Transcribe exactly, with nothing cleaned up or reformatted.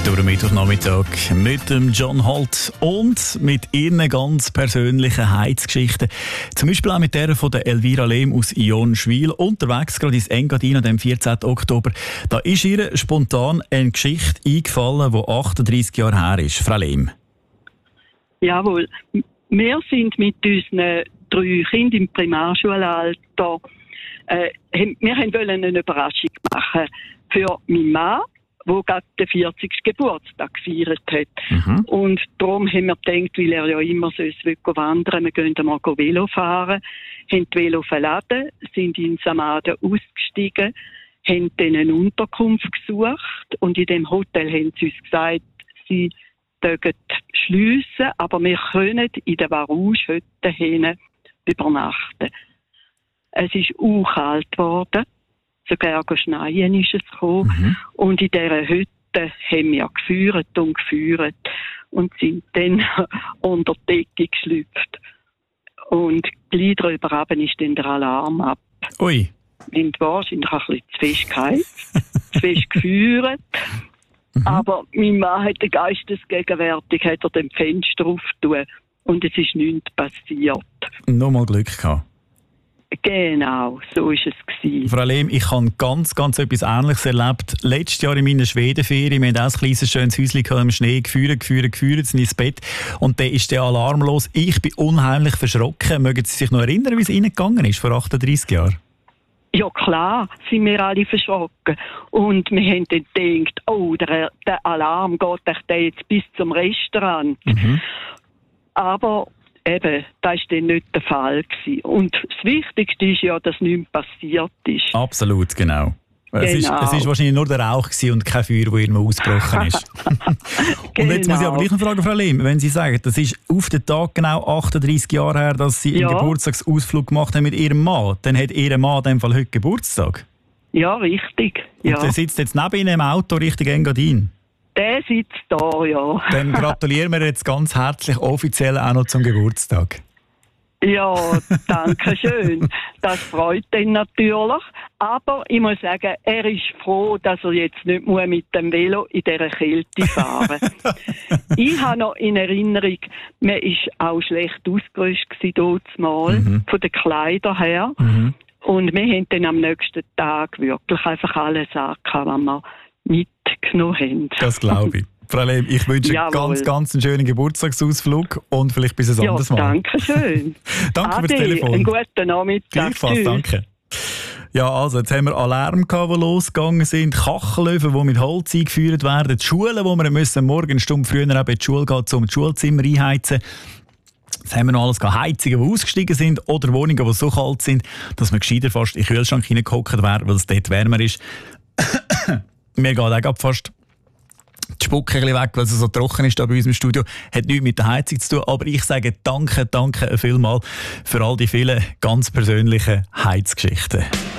durch den Mittwochnachmittag mit dem John Holt und mit ihren ganz persönlichen Heizgeschichten. Zum Beispiel auch mit der von der Elvira Lehm aus Jonschwil, unterwegs gerade ins Engadin am vierzehnten Oktober. Da ist ihr spontan eine Geschichte eingefallen, die achtunddreissig Jahre her ist. Frau Lehm. Jawohl. Wir sind mit unseren drei Kindern im Primarschulalter, äh, wir wollten eine Überraschung machen für meinen Mann, der gerade den vierzigsten Geburtstag gefeiert hat. Mhm. Und darum haben wir gedacht, weil er ja immer so wandern will, wir gehen mal Velo fahren, haben die Velo verladen, sind in Samaden ausgestiegen, haben dann eine Unterkunft gesucht und in dem Hotel haben sie uns gesagt, sie dürfen schliessen, aber wir können in der Varouche-Hütte hin übernachten. Es ist auch kalt geworden, sogar schneien ist es gekommen. Mhm. Und in dieser Hütte haben wir gefeuert und gefeuert und sind dann unter die Decke geschlüpft. Und gleich darüber runter ist dann der Alarm ab. Ui. Wir haben wahrscheinlich ein bisschen zu fest geheizt, zu fest gefeuert. Mhm. Aber mein Mann hat eine Geistesgegenwärtig, hat er dem Fenster aufgetan und es ist nichts passiert. Nochmal Glück gehabt. Genau, so war es gewesen. Frau Lehm, ich habe ganz, ganz etwas Ähnliches erlebt. Letztes Jahr in meiner Schwedenferien, wir hatten auch ein kleines schönes Häuschen im Schnee, gefeuert, gefeuert, gefeuert, sind ins Bett und dann ist der Alarm los. Ich bin unheimlich verschrocken. Mögen Sie sich noch erinnern, wie es Ihnen gegangen ist vor achtunddreissig Jahren? Ja klar, sind wir alle verschrocken. Und wir haben dann gedacht, oh, der, der Alarm geht echt jetzt bis zum Restaurant. Mhm. Aber eben, das war dann nicht der Fall gewesen. Und das Wichtigste ist ja, dass nichts passiert ist. Absolut, genau. Genau. Es ist, es ist wahrscheinlich nur der Rauch gewesen und kein Feuer, das irgendwo ausgebrochen ist. Und jetzt muss ich aber gleich noch fragen, Frau Lehm, wenn Sie sagen, das ist auf den Tag genau achtunddreissig Jahre her, dass Sie ja. einen Geburtstagsausflug gemacht haben mit Ihrem Mann, dann hat Ihr Mann in dem Fall heute Geburtstag? Ja, richtig. Ja. Und der sitzt jetzt neben Ihnen im Auto Richtung Engadin? Der sitzt da, ja. Dann gratulieren wir jetzt ganz herzlich offiziell auch noch zum Geburtstag. Ja, danke schön. Das freut ihn natürlich. Aber ich muss sagen, er ist froh, dass er jetzt nicht mehr mit dem Velo in dieser Kälte fahren muss. Ich habe noch in Erinnerung, man war auch schlecht ausgerüstet dort mal, mhm. von den Kleidern her. Mhm. Und wir haben dann am nächsten Tag wirklich einfach alles angehabt, was wir mitgenommen haben. Das glaube ich. Frau Lehm, ich wünsche Jawohl. ganz, ganz einen schönen Geburtstagsausflug und vielleicht bis ein ja, anderes Mal. Danke schön. Danke Ade, fürs Telefon. Einen guten Nachmittag. Gleichfalls, danke. Ja, also jetzt haben wir Alarm gehabt, die losgegangen sind, Kachelöfen, die mit Holz eingeführt werden, die Schulen, wo wir müssen morgen eine Stunde früher auch in die Schule gehen, um das Schulzimmer einheizen. Jetzt haben wir noch alles gehabt, Heizungen, die ausgestiegen sind oder Wohnungen, die so kalt sind, dass man gescheiter fast in den Kühlschrank hineingehockt wäre, weil es dort wärmer ist. Mir geht auch fast die Spucke ein bisschen weg, weil es so trocken ist da bei uns im Studio. Hat nichts mit der Heizung zu tun, aber ich sage danke, danke vielmals für all die vielen ganz persönlichen Heizgeschichten.